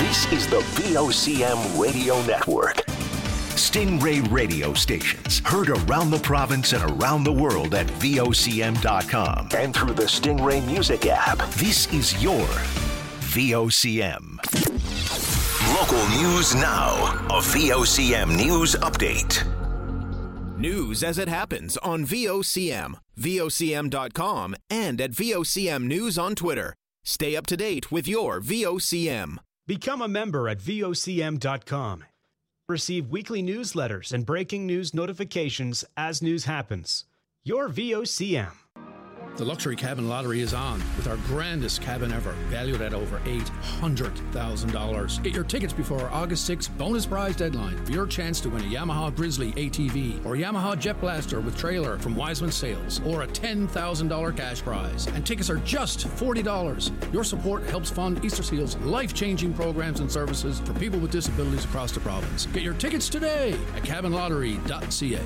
This is the VOCM Radio Network. Stingray radio stations heard around the province and around the world at VOCM.com and through the Stingray Music app. This is your VOCM. Local news now. A VOCM News Update. News as it happens on VOCM, VOCM.com, and at VOCM News on Twitter. Stay up to date with your VOCM. Become a member at VOCM.com. Receive weekly newsletters and breaking news notifications as news happens. Your VOCM. The Luxury Cabin Lottery is on with our grandest cabin ever, valued at over $800,000. Get your tickets before our August 6th bonus prize deadline for your chance to win a Yamaha Grizzly ATV or Yamaha Jet Blaster with trailer from Wiseman Sales or a $10,000 cash prize. And tickets are just $40. Your support helps fund Easter Seal's life-changing programs and services for people with disabilities across the province. Get your tickets today at cabinlottery.ca.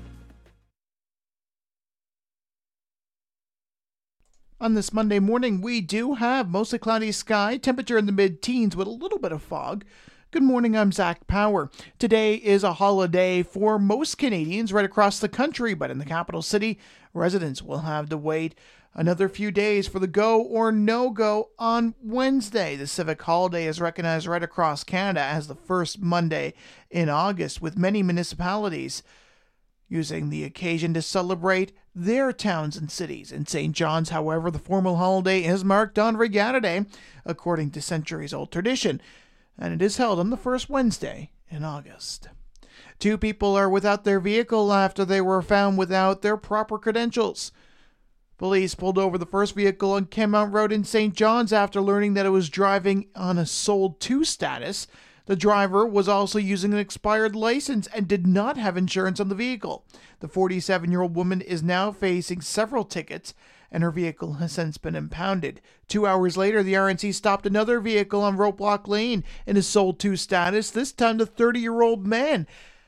On this Monday morning, we do have mostly cloudy sky, temperature in the mid-teens with a little bit of fog. Good morning, I'm Zach Power. Today is a holiday for most Canadians right across the country, but in the capital city, residents will have to wait another few days for the go or no-go on Wednesday. The civic holiday is recognized right across Canada as the first Monday in August, with many municipalities using the occasion to celebrate their towns and cities. In St. John's, however, the formal holiday is marked on Regatta Day, according to centuries-old tradition, and it is held on the first Wednesday in August. 2 people are without their vehicle after they were found without their proper credentials. Police pulled over the first vehicle on Kenmount Road in St. John's after learning that it was driving on a Sold To status. The driver was also using an expired license and did not have insurance on the vehicle. The 47-year-old woman is now facing several tickets, and her vehicle has since been impounded. 2 hours later, the RNC stopped another vehicle on Roadblock Lane in a Sold To status. This time, the 30-year-old man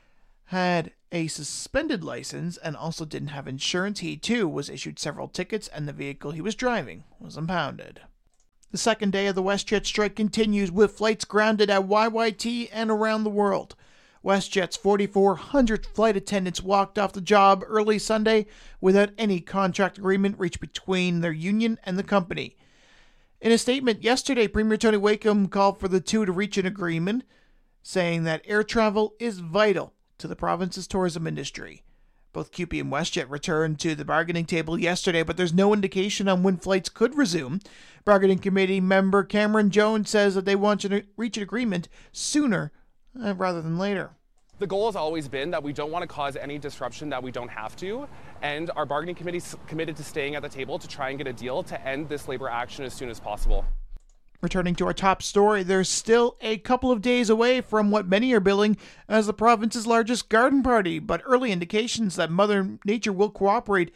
had a suspended license and also didn't have insurance. He, too, was issued several tickets, and the vehicle he was driving was impounded. The second day of the WestJet strike continues with flights grounded at YYT and around the world. WestJet's 4,400 flight attendants walked off the job early Sunday without any contract agreement reached between their union and the company. In a statement yesterday, Premier Tony Wakeham called for the two to reach an agreement, saying that air travel is vital to the province's tourism industry. Both CUPE and WestJet returned to the bargaining table yesterday, but there's no indication on when flights could resume. Bargaining committee member Cameron Jones says that they want to reach an agreement sooner rather than later. The goal has always been that we don't want to cause any disruption that we don't have to, and our bargaining committee is committed to staying at the table to try and get a deal to end this labor action as soon as possible. Returning to our top story, there's still a couple of days away from what many are billing as the province's largest garden party, but early indications that Mother Nature will cooperate,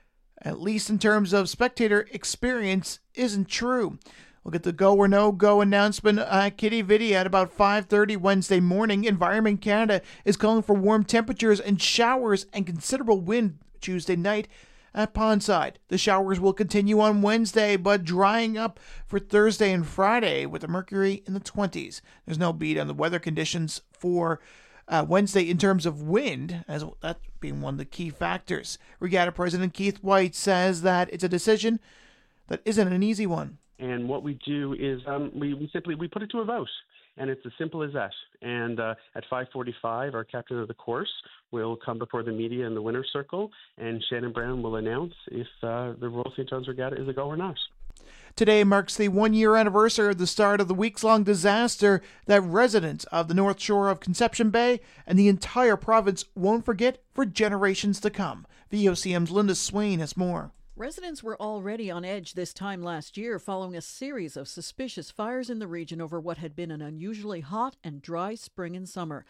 at least in terms of spectator experience, isn't true. We'll get the go or no-go announcement at Kitty Vitty at about 5:30 Wednesday morning. Environment Canada is calling for warm temperatures and showers and considerable wind Tuesday night at Pondside. The showers will continue on Wednesday, but drying up for Thursday and Friday with the mercury in the 20s. There's no beat on the weather conditions for Wednesday in terms of wind, as that being one of the key factors. Regatta President Keith White says that it's a decision that isn't an easy one. And what we do is we simply put it to a vote, and it's as simple as that. And at 5:45, our captain of the course will come before the media in the winner's circle, and Shannon Brown will announce if the Royal St. John's Regatta is a go or not. Today marks the one-year anniversary of the start of the weeks-long disaster that residents of the North Shore of Conception Bay and the entire province won't forget for generations to come. VOCM's Linda Swain has more. Residents were already on edge this time last year following a series of suspicious fires in the region over what had been an unusually hot and dry spring and summer.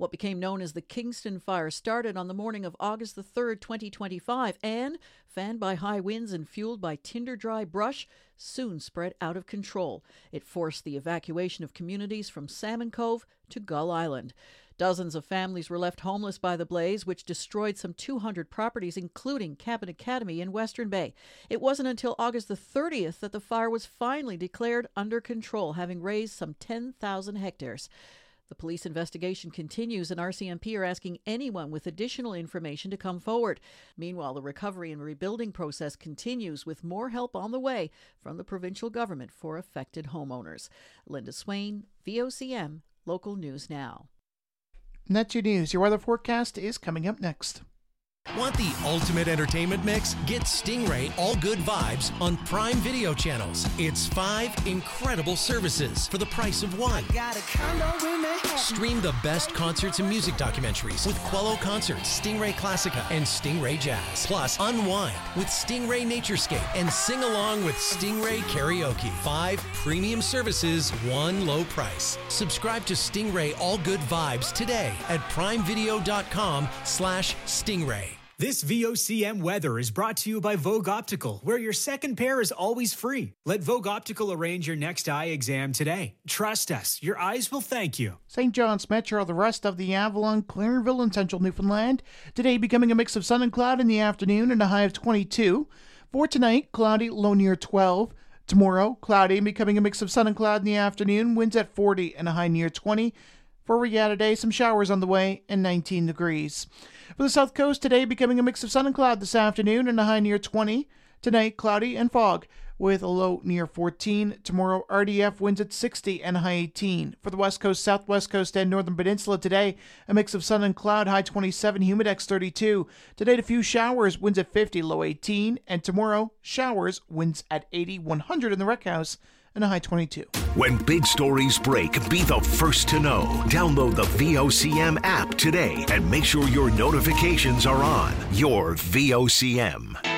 What became known as the Kingston Fire started on the morning of August the 3rd, 2025, and, fanned by high winds and fueled by tinder-dry brush, soon spread out of control. It forced the evacuation of communities from Salmon Cove to Gull Island. Dozens of families were left homeless by the blaze, which destroyed some 200 properties, including Cabin Academy in Western Bay. It wasn't until August the 30th that the fire was finally declared under control, having razed some 10,000 hectares. The police investigation continues, and RCMP are asking anyone with additional information to come forward. Meanwhile, the recovery and rebuilding process continues, with more help on the way from the provincial government for affected homeowners. Linda Swain, VOCM, Local News Now. And that's your news. Your weather forecast is coming up next. Want the ultimate entertainment mix? Get Stingray All Good Vibes on Prime Video channels. It's 5 incredible services for the price of one. Stream the best concerts and music documentaries with Quello Concerts, Stingray Classica, and Stingray Jazz. Plus, unwind with Stingray Naturescape and sing along with Stingray Karaoke. 5 premium services, one low price. Subscribe to Stingray All Good Vibes today at primevideo.com/Stingray. This VOCM weather is brought to you by Vogue Optical, where your second pair is always free. Let Vogue Optical arrange your next eye exam today. Trust us, your eyes will thank you. St. John's Metro, the rest of the Avalon, Clarenville, and central Newfoundland. Today becoming a mix of sun and cloud in the afternoon and a high of 22. For tonight, cloudy, low near 12. Tomorrow, cloudy, becoming a mix of sun and cloud in the afternoon, winds at 40 and a high near 20. For Regatta Day, some showers on the way and 19 degrees. For the South Coast, today becoming a mix of sun and cloud this afternoon and a high near 20. Tonight, cloudy and fog with a low near 14. Tomorrow, RDF winds at 60 and a high 18. For the West Coast, Southwest Coast, and Northern Peninsula today, a mix of sun and cloud, high 27, humidex 32. Today, a few showers, winds at 50, low 18. And tomorrow, showers, winds at 80, 100 in the Rec House, and a high 22. When big stories break, be the first to know. Download the VOCM app today and make sure your notifications are on. Your VOCM.